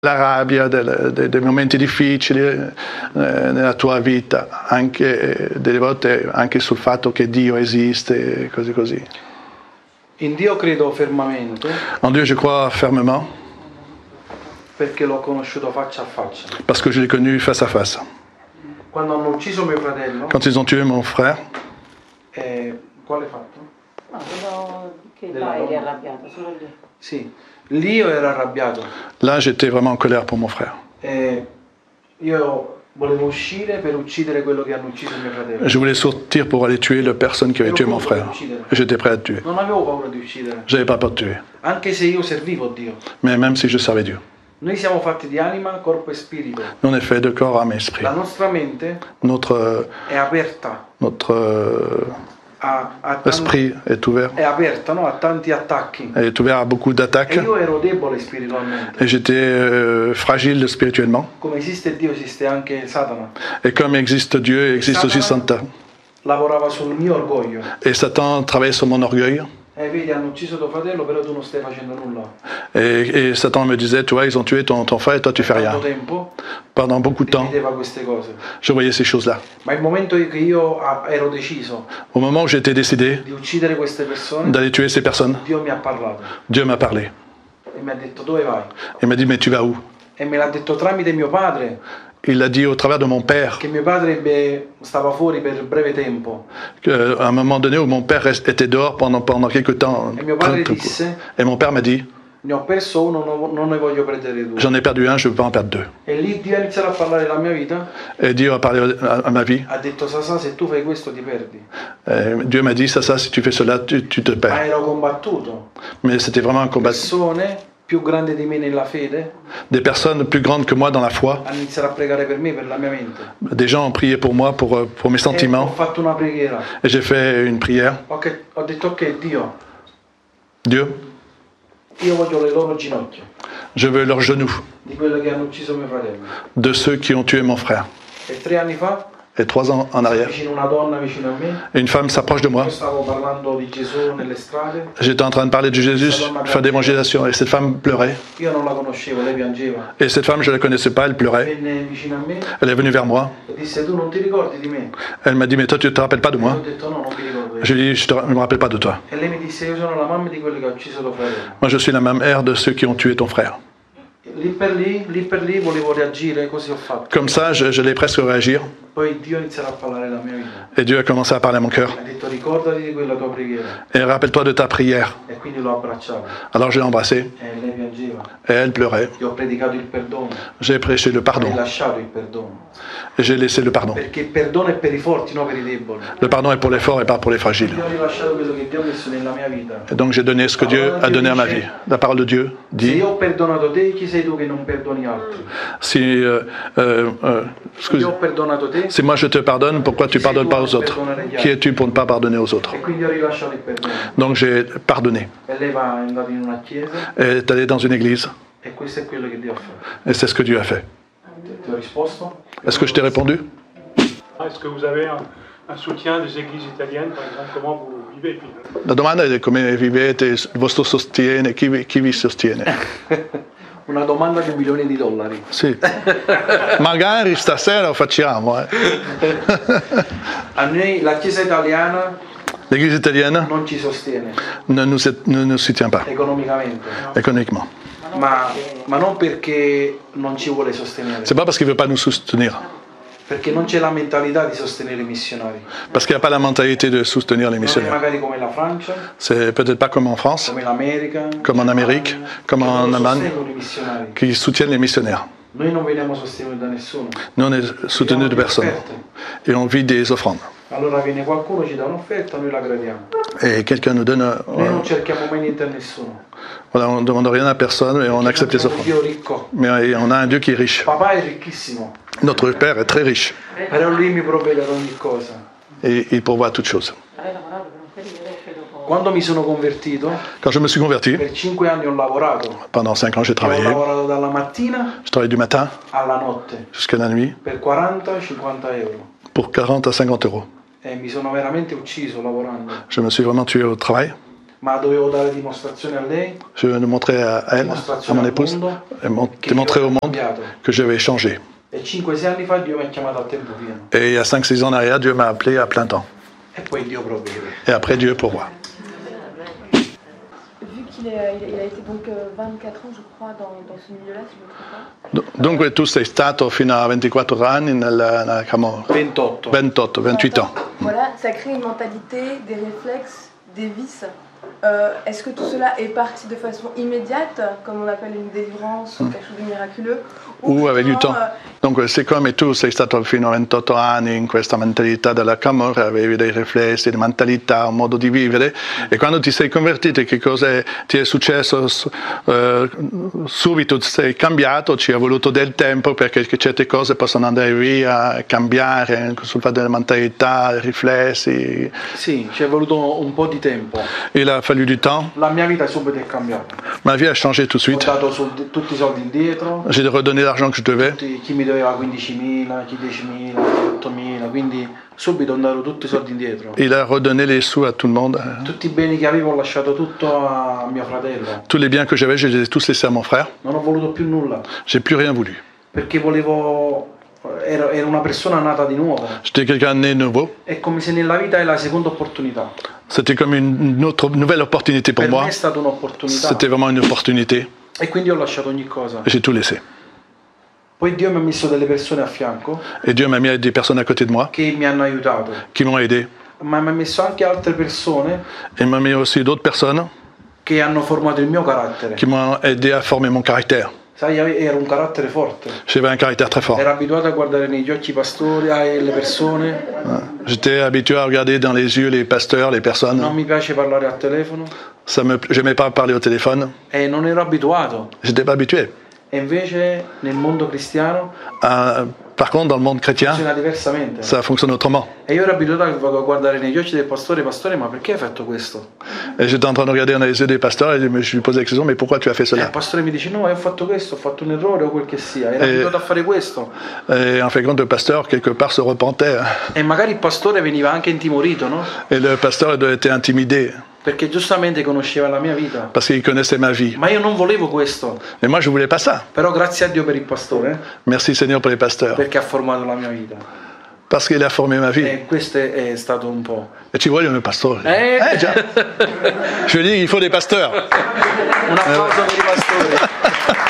la rabbia, dei momenti difficili nella tua vita, anche delle volte anche sul fatto che Dio esiste, così così. In Dio credo fermamente. En Dieu je crois fermement. Perché l'ho conosciuto faccia a faccia. Parce que je l'ai connu face à face. Quando hanno ucciso mio fratello. Quand ils ont tué mon frère. Quale fatto? No, quello che là eri arrabbiato, solo lì. Sì, lì io ero arrabbiato. Là j'étais vraiment en colère pour mon frère. Io volevo uscire per uccidere quello che hanno ucciso mio fratello. Je voulais sortir pour aller tuer la personne qui avait tué mon frère. J'étais prêt à le tuer. Non avevo paura di uccidere. J'avais pas peur de tuer. Anche se io servivo Dio. Mais même si je servais Dieu. Noi siamo fatti di anima, corpo e spirito. On est fait de corps, âme et esprit. La nostra mente è aperta. Notre esprit est ouvert. È aperta, no? A tanti attacchi. Elle est ouvert à beaucoup d'attaques. E io ero debole spiritualmente. Et j'étais fragile spirituellement. Come esiste Dio, esiste anche Satana. Et comme existe Dieu, existe aussi Satan. Lavorava sul mio orgoglio. Et Satan travaillait sur mon orgueil. Vedi, hanno ucciso tuo fratello, però tu non stai facendo nulla. Et Satan me disait, tu vois, ils ont tué ton frère et toi tu fais rien. Pendant beaucoup de temps, je voyais ces choses-là. Ma il momento che io ero deciso au moment où j'étais décidé di uccidere queste persone, d'aller tuer ces personnes, Dio mi ha parlato. Dieu m'a parlé. E mi ha detto, dove vai? Il m'a dit, mais tu vas où? E me l'ha detto tramite mio padre. Il l'a dit au travers de mon père. Che mio padre stava fuori per breve tempo. À un moment donné où mon père était dehors pendant quelque temps. E mio padre disse, et mon père m'a dit, ne ho perso uno, non ne voglio perdere due. J'en ai perdu un, je ne veux pas en perdre deux. E lì Dio ha iniziato a parlare della mia vita. Et Dieu a parlé à ma vie. Ha detto, Sasà, se tu fai questo ti perdi. Dieu m'a dit, Sasà, si tu fais cela, tu te perds. Ma ero combattuto. Mais c'était vraiment un combat. Persone più grandi di me nella fede. Des personnes plus grandes que moi dans la foi. Hanno iniziato a pregare per me, per la mia mente. Des gens ont prié pour moi, pour mes sentiments. Ho fatto una preghiera. Et j'ai fait une prière. Ho detto, ok, Dio. Dieu. Io voglio le loro ginocchia. Je veux leurs genoux. Di quello che hanno ucciso mio fratello. De ceux qui ont tué mon frère. E 3 anni fa. Et 3 ans en arrière, une femme s'approche de moi. J'étais en train de parler de Jésus, faire d'évangélisation, et cette femme pleurait. Et cette femme, je ne la connaissais pas, elle pleurait. Elle est venue vers moi. Elle m'a dit, mais toi, tu ne te rappelles pas de moi? Je lui ai dit, je ne me rappelle pas de toi. Moi, je suis la mère de ceux qui ont tué ton frère. Lì per lì volevo reagire, così ho fatto. Comme ça, je l'ai presque réagir. Poi Dio inizierà a parlare alla mia vita. Et Dieu a commencé à parler à mon cœur. Mi ha detto, ricordati di quella tua preghiera. Et rappelle-toi de ta prière. E quindi l'ho abbracciato. Alors je l'ai embrassée. E lei piangeva. Et elle pleurait. Io ho predicato il perdono. J'ai prêché le pardon. Ho lasciato il perdono. Et j'ai laissé le pardon. Perché il perdono è per i forti, non per i deboli. Le pardon est pour les forts et pas pour les fragiles. Io ho rilasciato quello che Dio ha messo nella mia vita. Et donc j'ai donné ce que Dieu a donné à ma vie. La parole de Dieu dit. Se io ho perdonato te, chi sei tu che non perdoni altri? Si moi je te pardonne, pourquoi tu ne pardonnes pas aux autres? Qui es-tu pour ne pas pardonner aux autres? Donc j'ai pardonné. Elle est allée dans une église. Et c'est ce que Dieu a fait. Est-ce que je t'ai répondu? Est-ce que vous avez un soutien des églises italiennes, par exemple? Comment vous vivez? La domanda è come vivete, il vostro sostiene, chi vi sostiene? Una domanda di $1 milioni. Sì. Magari stasera lo facciamo. A noi la Chiesa italiana L'Église italienne non ci sostiene. ne nous soutient pas. Économiquement. Ma non perché non ci vuole sostenere. C'est pas parce qu'il veut pas nous soutenir. Perché non c'è la mentalità di sostenere i missionari. Parce qu'il n'y a pas la mentalité de soutenir les missionnaires. Magari come la Francia. C'est peut-être pas comme en France. Come l'America. Comme en Amérique, comme en Allemagne, qui soutiennent les missionnaires. Noi non veniamo sostenuti da nessuno. Nous on est soutenus de personne. Et on vit des offrandes. Allora viene qualcuno, ci dà un'offerta, noi la gradiamo. Et quelqu'un nous donne. Noi non cerchiamo mai niente a nessuno. Voilà, on ne demande rien à personne et on accepte les offrandes. Mais on a un Dieu qui est riche. Papà è ricchissimo. Notre Père est très riche. Però lui mi provvede ad ogni cosa. Et il pourvoit toutes choses. Quando mi sono convertito, quand je me suis converti, per 5 anni ho lavorato. Pendant 5 ans, j'ai travaillé. Ho lavorato dalla mattina je travaillais du matin alla notte. Jusqu'à la nuit. Per 40-50 euro. Pour 40 à 50 euros. E mi sono veramente ucciso lavorando. Je me suis vraiment tué au travail. Ma dovevo dare dimostrazione a lei, Je veux montrer à elle, à mon épouse, démontrer au monde que j'avais changé. E 5-6 anni fa Dio mi ha chiamato a tempo pieno. Et il y a 5-6 ans en arrière, Dieu m'a appelé à plein temps. E poi Dio provvede. Et après, Dieu pourvoit. Vu qu'il a été donc 24 ans, je crois, dans ce milieu-là, si je ne me trompe pas. Dunque tu sei stato fino a 24 anni nella Camorra. 28 ans. Voilà, ça crée une mentalité, des réflexes, des vices. Est-ce que tout cela est parti de façon immédiate, comme on appelle une délivrance ou quelque chose de miraculeux, ou avec du temps? Donc siccome tu sei stato fino a 28 anni in questa mentalità della Camorra, avevi dei riflessi, di mentalità, un modo di vivere, e quando ti sei convertito, che cosa ti è successo? Subito sei cambiato, ci è voluto del tempo perché certe cose possono andare via, cambiare sul fatto della mentalità, riflessi. Sì, ci è voluto un po' di tempo. Il a fallu du temps. La mia vita subito è cambiata. Ma vie a changé tout de suite. Ho dato tutti i soldi indietro. J'ai redonné l'argent que je devais. Chi mi doveva 15.000, chi 10.000, chi 8.000, quindi subito ho dato tutti i soldi indietro. Il a redonné les sous à tout le monde. Tutti i beni che avevo ho lasciato tutto a mio fratello. Tous les biens que j'avais, je les ai tous laissés à mon frère. Non ho voluto più nulla. J'ai plus rien voulu. Perché ero una persona nata di nuovo. J'étais quelqu'un né nouveau. È come se nella vita è la seconda opportunità. C'était comme une autre nouvelle opportunité pour moi. Me è stata un'opportunità. C'était vraiment une opportunité. E quindi ho lasciato ogni cosa. J'ai tout laissé. Poi Dio mi ha messo delle persone a fianco. Et Dieu m'a mis des personnes à côté de moi. Che mi hanno aiutato. Qui m'ont aidé. Ma mi ha messo anche altre persone. Et il m'a mis aussi d'autres personnes. Che hanno formato il mio carattere. Qui m'ont aidé à former mon caractère. Sai, ero un carattere forte. J'avais un caractère très fort. Ero abituato a guardare negli occhi i pastori e le persone. J'étais habitué à regarder dans les yeux les pasteurs, les personnes. Non mi piace parlare al telefono. J'aimais pas parler au téléphone. E non ero abituato. J'étais pas habitué. E invece nel mondo cristiano par contre, dans le monde chrétien, funziona diversamente. Ça fonctionne autrement. E io ero abituato a guardare negli occhi del pastore, ma perché hai fatto questo? Et j'étais en train de regarder dans les yeux des pasteurs et je lui posais la question, mais pourquoi tu as fait cela? Il pastore mi dice, no, ho fatto questo, ho fatto un errore o quel che sia, ero abituato a fare questo. Et en fin de compte, le pasteur, quelque part, se repentait. E magari il pastore veniva anche intimorito, no? Et le pasteur était intimidé. Perché giustamente conosceva la mia vita. Parce qu'il connaissait ma vie. Ma io non volevo questo. Et moi, je voulais pas ça. Però grazie a Dio per il pastore. Merci Seigneur pour les pasteurs. Perché ha formato la mia vita. Parce qu'il a formé ma vie. E questo è stato un po'. Et tu vois, il y a un pasteur. Già. Je dis, il faut des pasteurs. Un applauso per i pastori.